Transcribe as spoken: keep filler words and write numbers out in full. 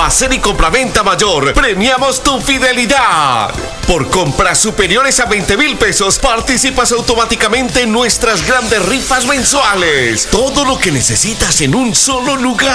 Almacén y compraventa mayor, premiamos tu fidelidad. Por compras superiores a veinte mil pesos, participas automáticamente en nuestras grandes rifas mensuales. Todo lo que necesitas en un solo lugar.